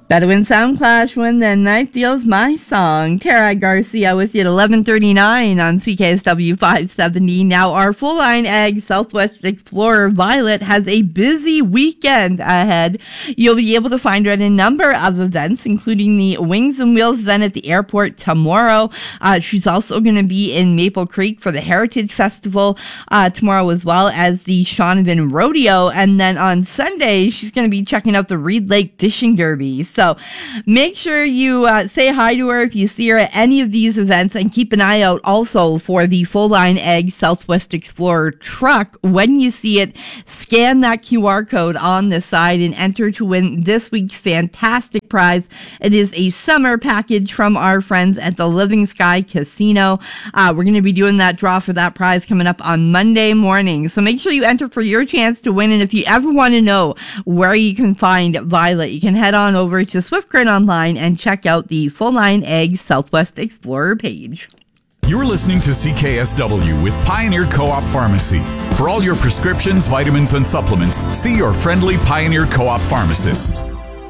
Bedouin Sound Clash when the night feels my song. Tara Garcia with you at 11:39 on CKSW 570. Now our full line egg Southwest Explorer Violet has a busy weekend ahead. You'll be able to find her at a number of events, including the Wings and Wheels event at the airport tomorrow. She's also going to be in Maple Creek for the Heritage Festival tomorrow, as well as the Shaunavon Rodeo. And then on Sunday, she's going to be checking out the Reed Lake Fishing Derby. So make sure you say hi to her if you see her at any of these events, and keep an eye out also for the Full Line Egg Southwest Explorer truck. When you see it, scan that QR code on the side and enter to win this week's fantastic prize. It is a summer package from our friends at the Living Sky Casino. We're going to be doing that draw for that prize coming up on Monday morning. So make sure you enter for your chance to win. And if you ever want to know where you can find Violet, you can head on over to SwiftGrid Online and check out the Full Line Egg Southwest Explorer page. You're listening to CKSW with Pioneer Co-op Pharmacy. For all your prescriptions, vitamins, and supplements, see your friendly Pioneer Co-op pharmacist.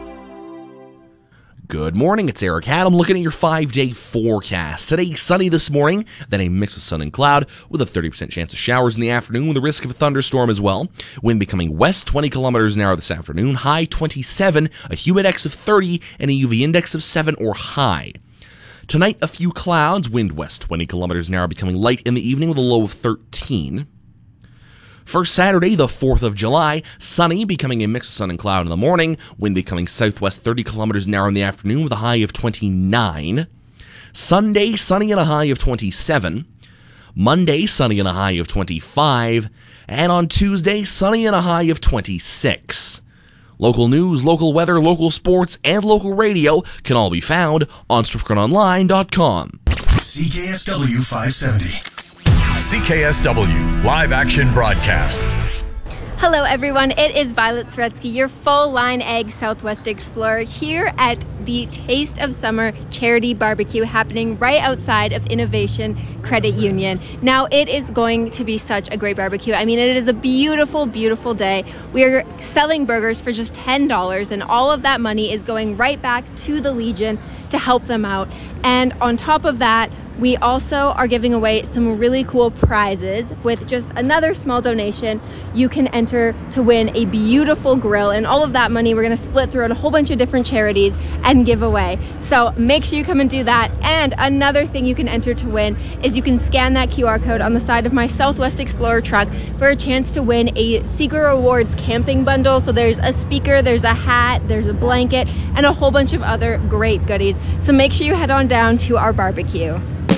Good morning, it's Eric Adam looking at your 5-day forecast. Today, sunny this morning, then a mix of sun and cloud with a 30% chance of showers in the afternoon with a risk of a thunderstorm as well. Wind becoming west 20 kilometers an hour this afternoon, high 27, a humidex of 30, and a UV index of 7 or high. Tonight, a few clouds, wind west 20 kilometers an hour becoming light in the evening with a low of 13. For Saturday, the 4th of July, sunny, becoming a mix of sun and cloud in the morning, wind becoming southwest 30 kilometers an hour in the afternoon with a high of 29. Sunday, sunny and a high of 27. Monday, sunny and a high of 25. And on Tuesday, sunny and a high of 26. Local news, local weather, local sports, and local radio can all be found on SwiftGridOnline.com. CKSW 570. CKSW Live Action Broadcast. Hello everyone, it is Violet Sretsky, your Full Line Egg Southwest Explorer, here at the Taste of Summer Charity Barbecue happening right outside of Innovation Credit Union. Now, it is going to be such a great barbecue. I mean, it is a beautiful, beautiful day. We are selling burgers for just $10, and all of that money is going right back to the Legion to help them out. And on top of that, we also are giving away some really cool prizes. With just another small donation, you can enter to win a beautiful grill, and all of that money we're going to split throughout a whole bunch of different charities and give away. So make sure you come and do that. And another thing you can enter to win is you can scan that QR code on the side of my Southwest Explorer truck for a chance to win a Seeker Rewards camping bundle. So there's a speaker, there's a hat, there's a blanket, and a whole bunch of other great goodies. So make sure you head on down to our barbecue.